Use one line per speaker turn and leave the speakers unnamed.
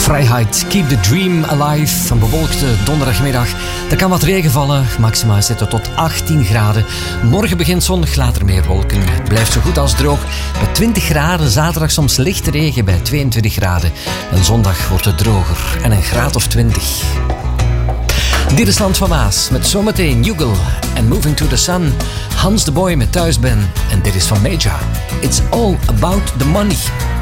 Vrijheid, keep the dream alive. Een bewolkte donderdagmiddag. Er kan wat regen vallen. Maxima zitten tot 18 graden. Morgen begint zonnig, later meer wolken. Het blijft zo goed als droog. Bij 20 graden, zaterdag soms lichte regen bij 22 graden. En zondag wordt het droger en een graad of 20. Dit is Land van Maas met zometeen Jugal en Moving to the Sun. Hans de Boy met Thuis Ben. En dit is van Major. It's all about the money.